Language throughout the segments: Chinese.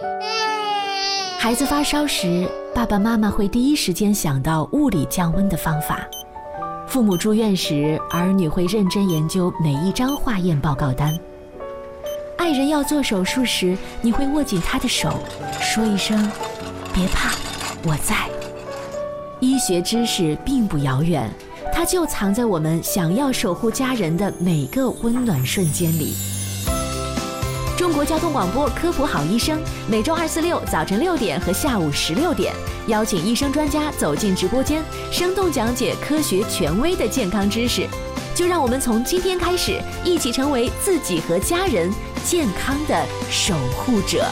孩子发烧时，爸爸妈妈会第一时间想到物理降温的方法。父母住院时，儿女会认真研究每一张化验报告单。爱人要做手术时，你会握紧他的手，说一声别怕，我在。医学知识并不遥远，它就藏在我们想要守护家人的每个温暖瞬间里。中国交通广播科普好医生，每周2、4、6早晨6点和下午16点，邀请医生专家走进直播间，生动讲解科学权威的健康知识。就让我们从今天开始，一起成为自己和家人健康的守护者。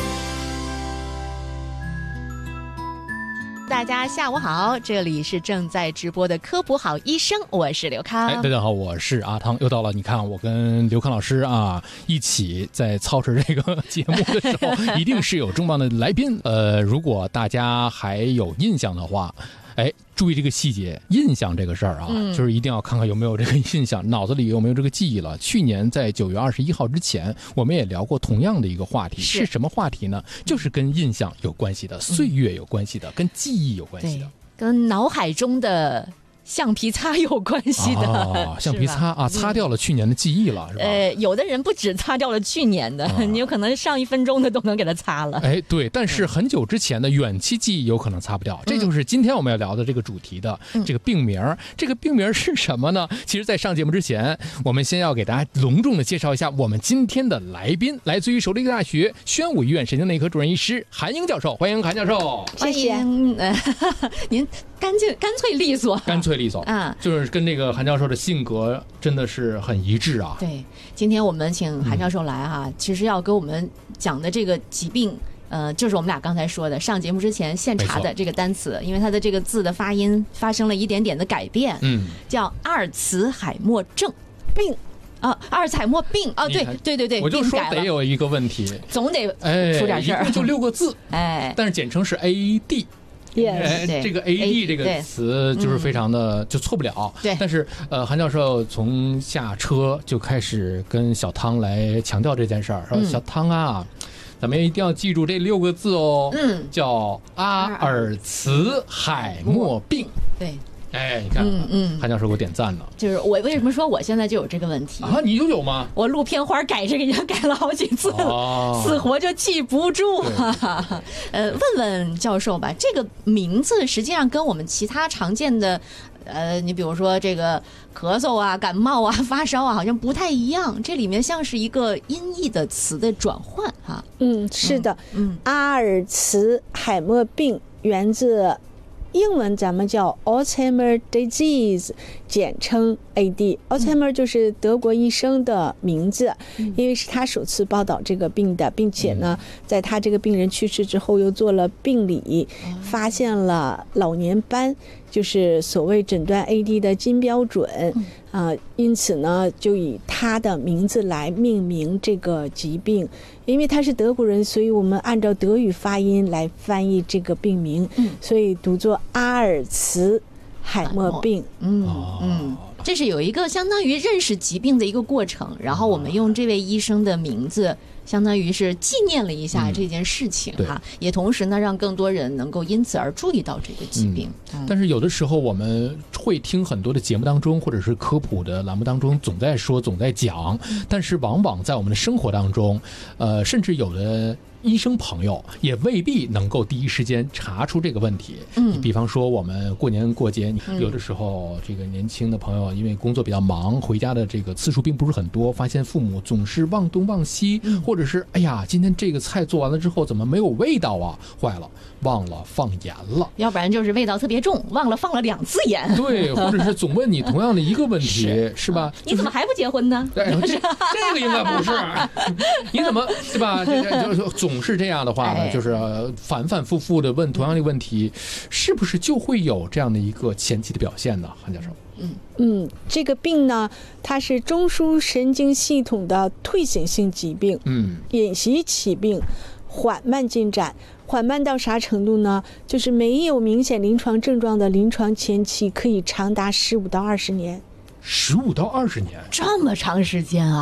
大家下午好，这里是正在直播的科普好医生，我是刘康。 大家好，我是阿汤。又到了，你看我跟刘康老师啊一起在操持这个节目的时候，一定是有重磅的来宾。如果大家还有印象的话，注意这个细节，印象这个事儿啊，就是一定要看看有没有这个印象，脑子里有没有这个记忆了。去年在9月21号之前，我们也聊过同样的一个话题，是什么话题呢？就是跟印象有关系的，岁月有关系的，跟记忆有关系的， 跟脑海中的橡皮擦有关系的。 橡皮擦啊，擦掉了去年的记忆了，是吧？ 有的人不止擦掉了去年的，你有可能上1分钟的都能给它擦了。 对，但是很久之前的远期记忆有可能擦不掉，这就是今天我们要聊的这个主题的这个病名。这个病名是什么呢？其实在上节目之前，我们先要给大家隆重的介绍一下我们今天的来宾，来自于首都医科大学宣武医院神经内科主任医师韩英教授。欢迎韩教授。 谢谢。您干脆利索， 就是跟这个韩教授的性格真的是很一致啊。 对，今天我们请韩教授来其实要给我们讲的这个疾病，就是我们俩刚才说的上节目之前现查的这个单词，因为它的这个字的发音发生了一点点的改变，叫阿尔茨海默症病。阿尔茨海默病对， 我就说得有一个问题， 总得出点事儿， 就6个字，但是简称是 AD。这个 AD 这个词就是非常的就错不了。对，但是韩教授从下车就开始跟小汤来强调这件事儿，说小汤啊，咱们一定要记住这6个字哦，叫阿尔茨海默病。对。你看，韩教授给我点赞了。就是我为什么说我现在就有这个问题啊？你就有吗？我录片花改这个已经改了好几次了，死活就记不住。问问教授吧，这个名字实际上跟我们其他常见的，你比如说这个咳嗽啊、感冒啊、发烧啊，好像不太一样。这里面像是一个音译的词的转换哈。 是的，阿尔茨海默病源自。英文咱们叫 Alzheimer disease， 简称 AD。Alzheimer 就是德国医生的名字，因为是他首次报道这个病的，并且呢，在他这个病人去世之后又做了病理，发现了老年斑，就是所谓诊断 AD 的金标准因此呢，就以他的名字来命名这个疾病。因为他是德国人，所以我们按照德语发音来翻译这个病名，所以读作阿尔茨海默病。 这是有一个相当于认识疾病的一个过程，然后我们用这位医生的名字相当于是纪念了一下这件事情也同时呢让更多人能够因此而注意到这个疾病。 但是有的时候我们会听很多的节目当中或者是科普的栏目当中总在说总在讲，但是往往在我们的生活当中甚至有的医生朋友也未必能够第一时间查出这个问题。你比方说我们过年过节，有的时候这个年轻的朋友因为工作比较忙，回家的这个次数并不是很多，发现父母总是忘东忘西，或者是今天这个菜做完了之后怎么没有味道啊，坏了，忘了放盐了， 要不然就是味道特别重，忘了放了2次盐。对， 或者是总问你同样的一个问题是吧？ 你怎么还不结婚呢？ 这个应该不是你怎么对吧？总是这样的话呢，就是反反复复的问同样的问题，是不是就会有这样的一个前期的表现呢？韩教授。 这个病呢，它是中枢神经系统的退行性疾病，隐袭起病，缓慢进展。缓慢到啥程度呢？就是没有明显临床症状的临床前期可以长达15到20年。 15到20年， 这么长时间啊！